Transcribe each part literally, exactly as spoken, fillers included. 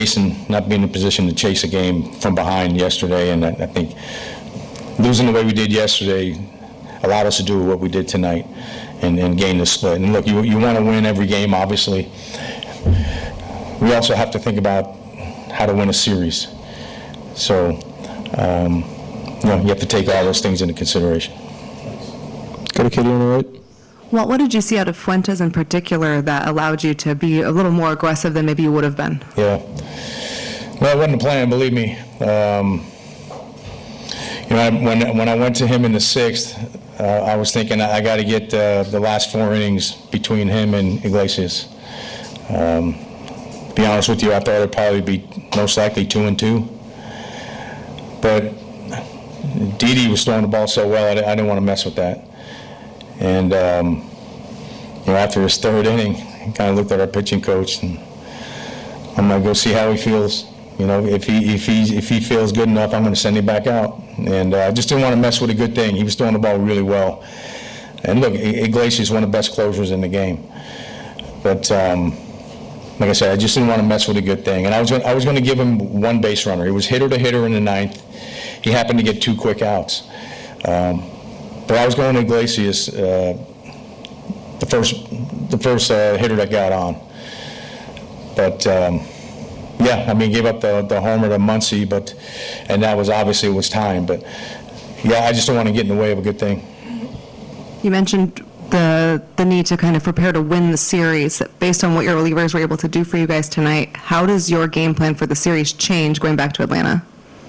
and not being in a position to chase a game from behind yesterday, and I, I think losing the way we did yesterday allowed us to do what we did tonight and, and gain the split. And look, you, you want to win every game, obviously. We also have to think about how to win a series. So, um, you know, you have to take all those things into consideration. Go to Katie on the right. Well, what did you see out of Fuentes in particular that allowed you to be a little more aggressive than maybe you would have been? Yeah. Well, it wasn't a plan, believe me. Um, you know, I, when when I went to him in the sixth, uh, I was thinking I, I got to get uh, the last four innings between him and Iglesias. Um, to be honest with you, I thought it'd probably be most likely two and two. But Didi was throwing the ball so well, I, I didn't want to mess with that. And um, you know, after his third inning, I kind of looked at our pitching coach, and I'm gonna go see how he feels. You know, if he if he if he feels good enough, I'm gonna send him back out. And uh, I just didn't want to mess with a good thing. He was throwing the ball really well. And look, Iglesias is one of the best closers in the game. But um, like I said, I just didn't want to mess with a good thing. And I was gonna, I was going to give him one base runner. It was hitter to hitter in the ninth. He happened to get two quick outs. Um, But I was going to Iglesias, uh, the first, the first uh, hitter that got on. But um, yeah, I mean, gave up the the homer to Muncy, but and that was obviously it was time. But yeah, I just don't want to get in the way of a good thing. You mentioned the the need to kind of prepare to win the series. Based on what your relievers were able to do for you guys tonight, how does your game plan for the series change going back to Atlanta?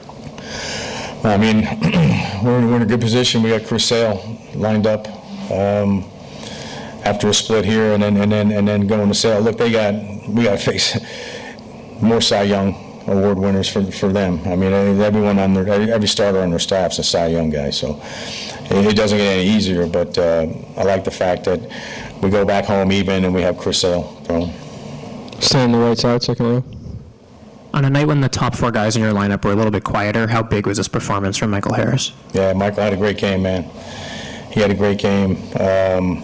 I mean, we're, we're in a good position. We got Chris Sale lined up um, after a split here, and then and then and then going to Sale. Look, they got we got to face more Cy Young Award winners for for them. I mean, everyone on their every starter on their staff's a Cy Young guy, so it, it doesn't get any easier. But uh, I like the fact that we go back home even, and we have Chris Sale throwing. Stay on the right side, second row. On a night when the top four guys in your lineup were a little bit quieter, how big was this performance from Michael Harris? Yeah, Michael had a great game, man. He had a great game. Um,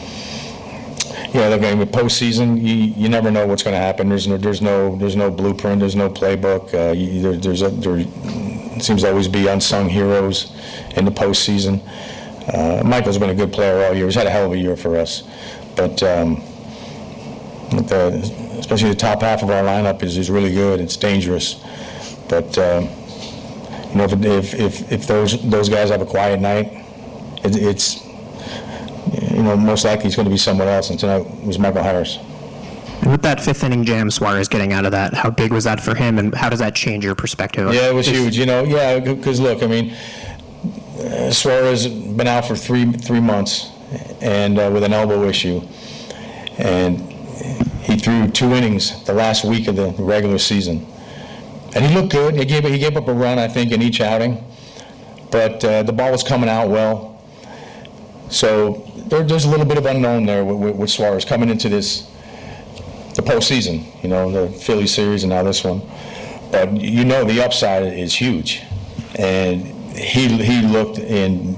yeah, look, with postseason, you, you never know what's going to happen. There's no, there's no, there's no blueprint. There's no playbook. Uh, you, there, there's a, there seems to always be unsung heroes in the postseason. Uh, Michael's been a good player all year. He's had a hell of a year for us, but. Um, The, especially the top half of our lineup is, is really good. It's dangerous, but um, you know if, if if if those those guys have a quiet night, it, it's you know most likely it's going to be someone else. And tonight was Michael Harris. And with that fifth inning jam, Suarez getting out of that, how big was that for him, and how does that change your perspective? Yeah, it was huge. You know, yeah, because look, I mean, uh, Suarez has been out for three three months, and uh, with an elbow issue, and. He threw two innings the last week of the regular season, and he looked good. He gave he gave up a run, I think, in each outing, but uh, the ball was coming out well. So there, there's a little bit of unknown there with, with, with Suarez coming into this the postseason. You know, the Philly series and now this one. But you know the upside is huge, and he he looked in.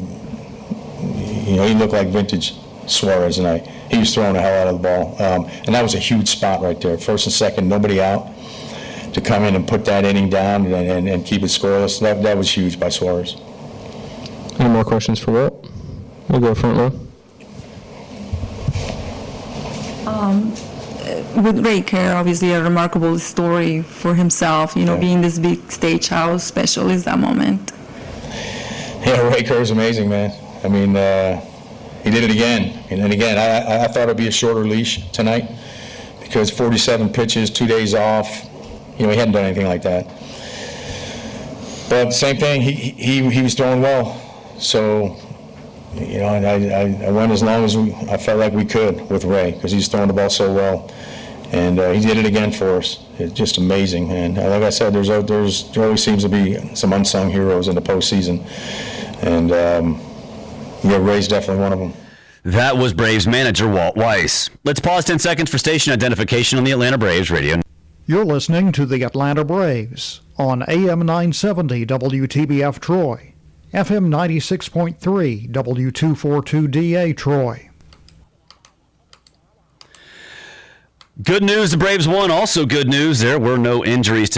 You know, he looked like vintage Suarez tonight. He was throwing the hell out of the ball. Um, and that was a huge spot right there. First and second, nobody out. To come in and put that inning down and, and, and keep it scoreless, that, that was huge by Suarez. Any more questions for Walt? We'll go front row. Um, with Ray Kerr, obviously a remarkable story for himself, you know, Yeah. being this big stage. How special is that moment? Yeah, Ray Kerr is amazing, man. I mean, uh, he did it again. And then again, I, I thought it'd be a shorter leash tonight because forty-seven pitches, two days off. You know, he hadn't done anything like that. But same thing, he he he was throwing well. So, you know, I I, I went as long as we, I felt like we could with Ray because he's throwing the ball so well, and uh, he did it again for us. It's just amazing. And uh, like I said, there's a, there's there always seems to be some unsung heroes in the postseason, and. Um, Yeah, Ray's definitely one of them. That was Braves manager Walt Weiss. Let's pause ten seconds for station identification on the Atlanta Braves radio. You're listening to the Atlanta Braves on A M nine seventy W T B F Troy, F M ninety-six point three W two forty-two D A Troy. Good news, the Braves won. Also good news, there were no injuries